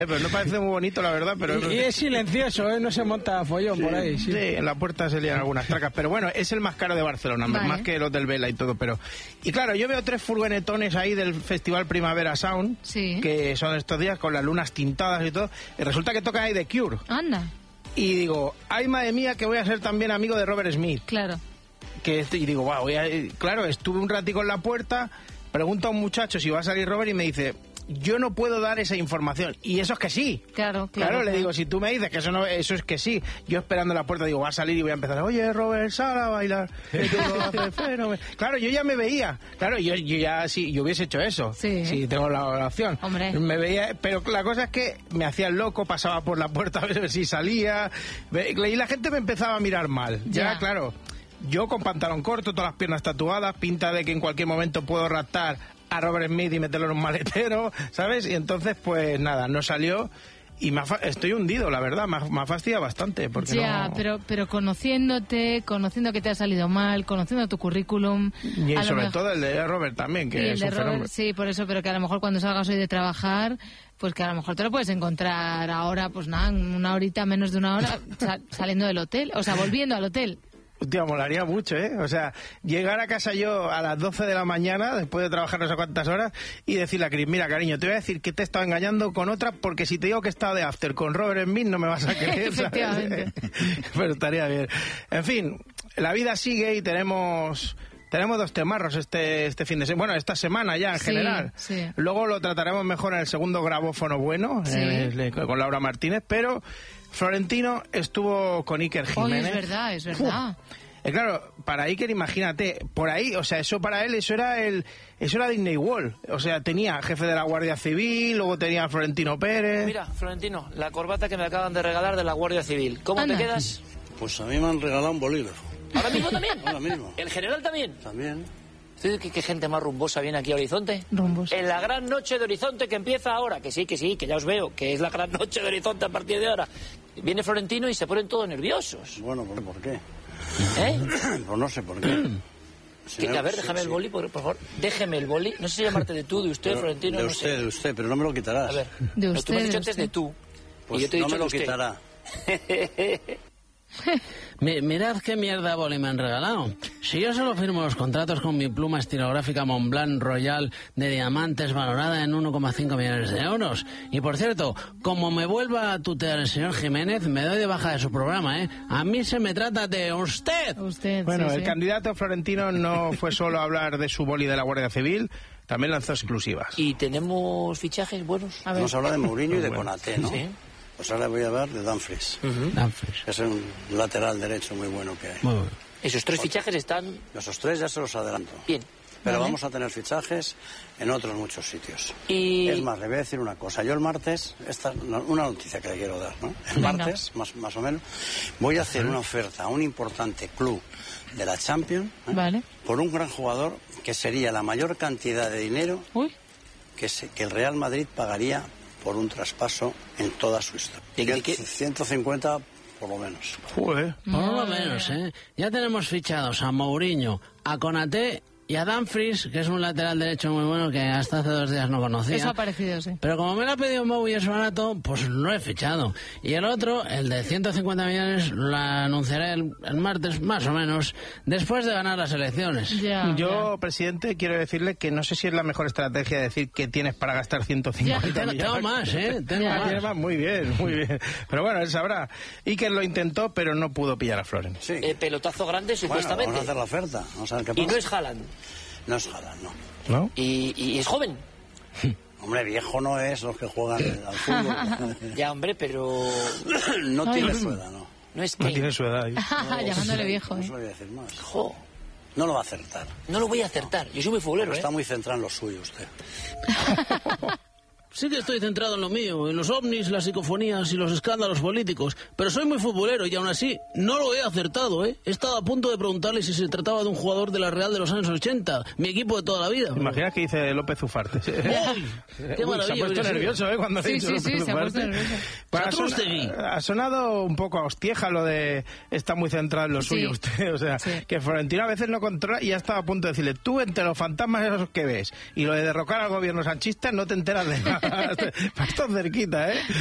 Pero no parece muy bonito, la verdad. Pero y es silencioso, ¿eh? No se monta follón por ahí. Sí, en la puerta se lían algunas tracas. Pero bueno, es el más caro de Barcelona, más que los del Vela y todo. Y claro, yo veo 3 furgonetones ahí del Festival Primavera Sound, que son estos días con las lunas tintadas y todo. Y resulta que toca ahí The Cure. Anda. Y digo, ay madre mía, que voy a ser también amigo de Robert Smith. Claro. Y digo, wow, claro, estuve un ratico en la puerta, pregunto a un muchacho si va a salir Robert y me dice, yo no puedo dar esa información. Y eso es que sí. Claro. Le digo, si tú me dices que eso es que sí. Yo esperando en la puerta digo, va a salir y voy a empezar, oye, Robert, sal a bailar. Claro, yo ya me veía. Claro, yo ya si yo hubiese hecho eso. Sí, tengo la opción. Hombre. Me veía, pero la cosa es que me hacía el loco, pasaba por la puerta a ver si salía. Y la gente me empezaba a mirar mal. Ya, claro. Yo con pantalón corto, todas las piernas tatuadas, pinta de que en cualquier momento puedo raptar a Robert Smith y meterlo en un maletero, ¿sabes? Y entonces, pues nada, no salió y estoy hundido, la verdad, me ha fastidiado bastante. Porque pero conociendo que te ha salido mal, conociendo tu currículum... Y sobre todo el de Robert también, que es un fenómeno. Sí, por eso, pero que a lo mejor cuando salgas hoy de trabajar... Pues que a lo mejor te lo puedes encontrar ahora, pues nada, una horita, menos de una hora, saliendo del hotel, o sea, volviendo al hotel. Hostia, molaría mucho, ¿eh? O sea, llegar a casa yo a las 12 de la mañana, después de trabajar no sé cuántas horas, y decirle a Chris, mira, cariño, te voy a decir que te he estado engañando con otra, porque si te digo que he estado de after con Robert Smith no me vas a creer. Efectivamente. Pero estaría bien. En fin, la vida sigue y tenemos 2 temarros este fin de semana, bueno, esta semana ya en general. Sí. Luego lo trataremos mejor en el segundo grabófono bueno, con Laura Martínez, pero Florentino estuvo con Iker Jiménez. Oye, es verdad. Claro, para Iker, imagínate, por ahí, o sea, eso para él, eso era Disney World. O sea, tenía jefe de la Guardia Civil, luego tenía a Florentino Pérez. Mira, Florentino, la corbata que me acaban de regalar de la Guardia Civil. ¿Cómo te quedas? Pues a mí me han regalado un bolígrafo. ¿Ahora mismo también? Ahora mismo. ¿El general también? También. ¿Qué gente más rumbosa viene aquí a Horizonte? Rumbosa. En la gran noche de Horizonte que empieza ahora, que sí, que ya os veo, que es la gran noche de Horizonte a partir de ahora. Viene Florentino y se ponen todos nerviosos. Bueno, ¿por qué? Pues no sé por qué. Señor, a ver, déjame el boli, por favor. Déjeme el boli. No sé si llamarte de tú, de usted, Florentino. De usted, no de usted, pero no me lo quitarás. A ver, de usted, tú me has dicho antes usted. de tú. Pues y yo te he no dicho me lo de usted. quitará. Mirad qué mierda boli me han regalado. Si yo solo firmo los contratos con mi pluma estilográfica Montblanc Royal de diamantes valorada en 1,5 millones de euros. Y por cierto, como me vuelva a tutear el señor Jiménez, me doy de baja de su programa, ¿eh? A mí se me trata de usted. Bueno, el candidato Florentino no fue solo a hablar de su boli de la Guardia Civil, también lanzó exclusivas. ¿Y tenemos fichajes buenos? Nos habla de Mourinho y de Konaté, ¿no? Sí. Pues ahora voy a hablar de Dumfries. Dumfries. Es un lateral derecho muy bueno que hay. Muy bueno. Esos 3 fichajes están... Esos 3 ya se los adelanto. Bien. Pero vamos a tener fichajes en otros muchos sitios. Y... Es más, le voy a decir una cosa. Yo el martes, una noticia que le quiero dar, ¿no? El martes, más o menos, voy a hacer una oferta a un importante club de la Champions, por un gran jugador que sería la mayor cantidad de dinero que el Real Madrid pagaría por un traspaso en toda su historia. 150 por lo menos. Joder. Por lo menos, ¿eh? Ya tenemos fichados a Mourinho, a Konaté y a Dumfries, que es un lateral derecho muy bueno que hasta hace 2 días no conocía. Eso ha parecido, sí. Pero como me lo ha pedido Mou y es barato, pues lo he fichado. Y el otro, el de 150 millones, lo anunciaré el martes, más o menos, después de ganar las elecciones. Yo, presidente, quiero decirle que no sé si es la mejor estrategia decir que tienes para gastar 150 millones. Tengo más, ¿eh? Tengo más. Muy bien, muy bien. Pero bueno, él sabrá. Iker lo intentó, pero no pudo pillar a Florent. Sí. Pelotazo grande, supuestamente. Vamos a hacer la oferta. Vamos a ver qué pasa. Y no es Haaland. No es Haaland, no. ¿No? ¿Y es joven? Hombre, viejo no es los que juegan al fútbol. Ya, hombre, pero... no tiene su edad, ¿no? No es No tiene su edad. Llamándole viejo, No se lo voy a decir más. Jo. No lo va a acertar. No lo voy a acertar. Yo soy muy futbolero, Está muy centrado en lo suyo usted. Sí que estoy centrado en lo mío, en los ovnis, las psicofonías y los escándalos políticos, pero soy muy futbolero y aún así no lo he acertado, ¿eh? He estado a punto de preguntarle si se trataba de un jugador de la Real de los años 80, mi equipo de toda la vida. Imaginas que dice López Ufarte. ¡Qué maravilla! Se ha puesto nervioso, ¿eh? Cuando sí, ha dicho sí, López se ha puesto Ufarte. nervioso. Ha sonado un poco a hostieja lo de está muy centrado en lo suyo usted, o sea, que Florentino a veces no controla y ya estaba a punto de decirle, tú entre los fantasmas esos que ves y lo de derrocar al gobierno sanchista no te enteras de nada. Está cerquita, ¿eh?